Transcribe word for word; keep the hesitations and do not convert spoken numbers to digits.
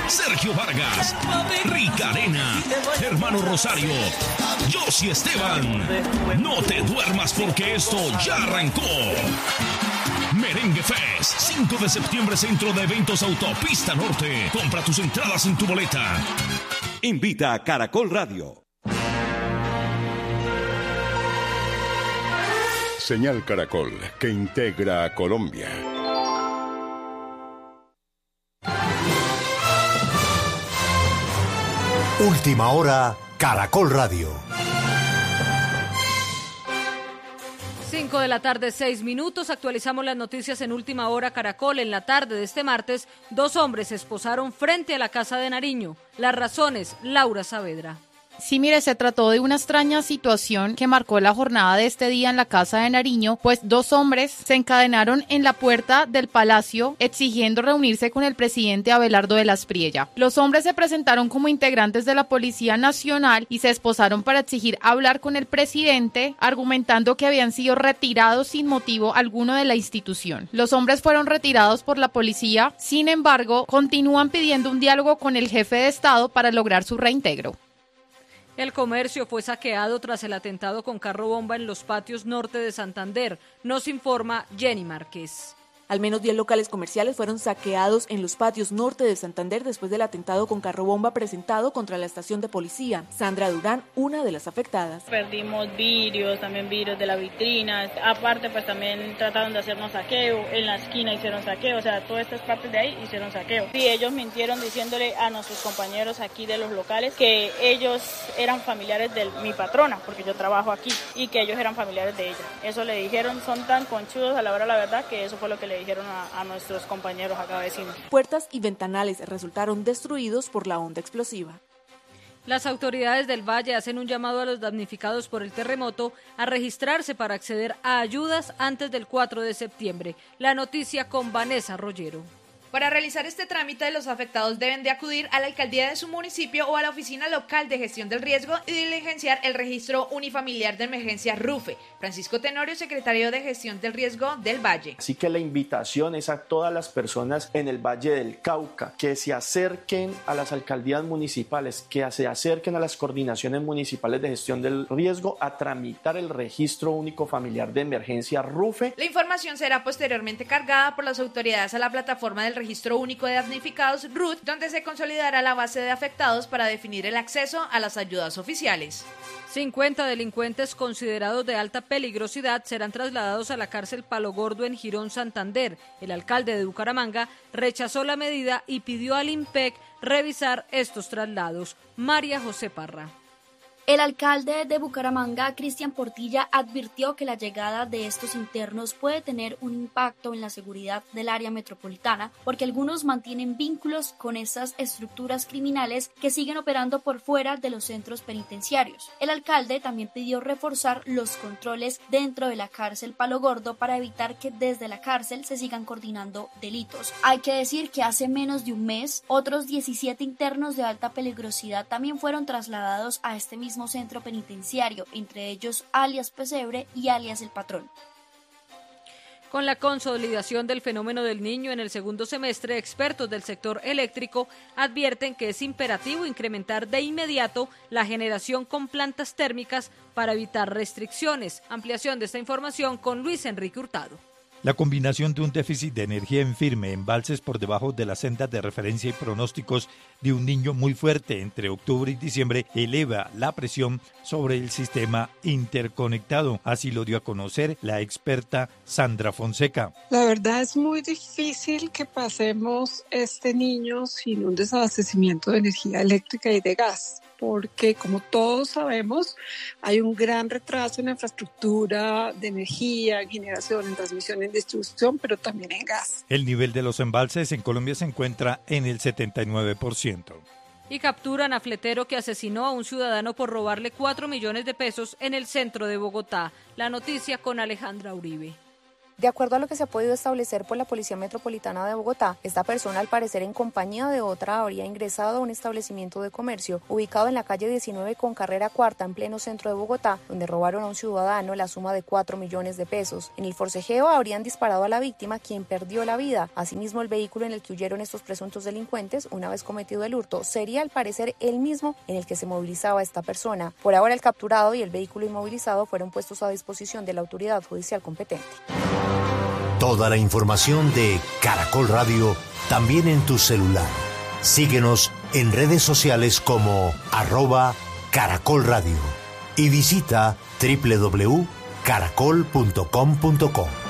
Sergio Vargas, Rica Arena, Hermano Rosario, Josie Esteban. No te duermas porque esto ya arrancó. Merengue Fest, cinco de septiembre, Centro de Eventos Autopista Norte. Compra tus entradas en tu boleta. Invita a Caracol Radio. Señal Caracol, que integra a Colombia. Última hora, Caracol Radio. cinco de la tarde, seis minutos. Actualizamos las noticias en Última Hora Caracol. En la tarde de este martes, dos hombres se esposaron frente a la Casa de Nariño. Las razones, Laura Saavedra. Sí, mire, se trató de una extraña situación que marcó la jornada de este día en la Casa de Nariño, pues dos hombres se encadenaron en la puerta del palacio exigiendo reunirse con el presidente Abelardo de la Espriella. Los hombres se presentaron como integrantes de la Policía Nacional y se esposaron para exigir hablar con el presidente, argumentando que habían sido retirados sin motivo alguno de la institución. Los hombres fueron retirados por la policía, sin embargo, continúan pidiendo un diálogo con el jefe de Estado para lograr su reintegro. El comercio fue saqueado tras el atentado con carro bomba en los patios norte de Santander, nos informa Jenny Márquez. Al menos diez locales comerciales fueron saqueados en los patios norte de Santander después del atentado con carro bomba presentado contra la estación de policía. Sandra Durán, una de las afectadas. Perdimos vidrios, también vidrios de las vitrinas. Aparte, pues también trataron de hacernos saqueo. En la esquina hicieron saqueo, o sea, todas estas partes de ahí hicieron saqueo. Sí, ellos mintieron diciéndole a nuestros compañeros aquí de los locales que ellos eran familiares de mi patrona, porque yo trabajo aquí, y que ellos eran familiares de ella. Eso le dijeron, son tan conchudos a la hora de la verdad que eso fue lo que le dijeron a, a nuestros compañeros acá vecinos. Puertas y ventanales resultaron destruidos por la onda explosiva. Las autoridades del Valle hacen un llamado a los damnificados por el terremoto a registrarse para acceder a ayudas antes del cuatro de septiembre. La noticia con Vanessa Rollero. Para realizar este trámite, los afectados deben de acudir a la alcaldía de su municipio o a la oficina local de gestión del riesgo y diligenciar el registro unifamiliar de emergencia RUFE. Francisco Tenorio, secretario de gestión del riesgo del Valle. Así que la invitación es a todas las personas en el Valle del Cauca que se acerquen a las alcaldías municipales, que se acerquen a las coordinaciones municipales de gestión del riesgo a tramitar el registro único familiar de emergencia RUFE. La información será posteriormente cargada por las autoridades a la plataforma del Registro Único de Damnificados R U T, donde se consolidará la base de afectados para definir el acceso a las ayudas oficiales. cincuenta delincuentes considerados de alta peligrosidad serán trasladados a la cárcel Palo Gordo en Girón, Santander. El alcalde de Bucaramanga rechazó la medida y pidió al IMPEC revisar estos traslados. María José Parra. El alcalde de Bucaramanga, Cristian Portilla, advirtió que la llegada de estos internos puede tener un impacto en la seguridad del área metropolitana porque algunos mantienen vínculos con esas estructuras criminales que siguen operando por fuera de los centros penitenciarios. El alcalde también pidió reforzar los controles dentro de la cárcel Palo Gordo para evitar que desde la cárcel se sigan coordinando delitos. Hay que decir que hace menos de un mes, otros diecisiete internos de alta peligrosidad también fueron trasladados a este mismo centro penitenciario, entre ellos alias Pesebre y alias El Patrón. Con la consolidación del fenómeno del Niño en el segundo semestre, expertos del sector eléctrico advierten que es imperativo incrementar de inmediato la generación con plantas térmicas para evitar restricciones. Ampliación de esta información con Luis Enrique Hurtado. La combinación de un déficit de energía en firme, embalses por debajo de las sendas de referencia y pronósticos de un Niño muy fuerte entre octubre y diciembre eleva la presión sobre el sistema interconectado. Así lo dio a conocer la experta Sandra Fonseca. La verdad es muy difícil que pasemos este Niño sin un desabastecimiento de energía eléctrica y de gas, porque como todos sabemos hay un gran retraso en la infraestructura de energía, en generación, en transmisión, en distribución, pero también en gas. El nivel de los embalses en Colombia se encuentra en el setenta y nueve por ciento. Y capturan a fletero que asesinó a un ciudadano por robarle cuatro millones de pesos en el centro de Bogotá. La noticia con Alejandra Uribe. De acuerdo a lo que se ha podido establecer por la Policía Metropolitana de Bogotá, esta persona, al parecer en compañía de otra, habría ingresado a un establecimiento de comercio ubicado en la calle diecinueve con carrera cuarta en pleno centro de Bogotá, donde robaron a un ciudadano la suma de cuatro millones de pesos. En el forcejeo habrían disparado a la víctima, quien perdió la vida. Asimismo, el vehículo en el que huyeron estos presuntos delincuentes, una vez cometido el hurto, sería al parecer el mismo en el que se movilizaba esta persona. Por ahora, el capturado y el vehículo inmovilizado fueron puestos a disposición de la autoridad judicial competente. Toda la información de Caracol Radio también en tu celular. Síguenos en redes sociales como arroba Caracol Radio y visita doble u doble u doble u punto caracol punto com punto co.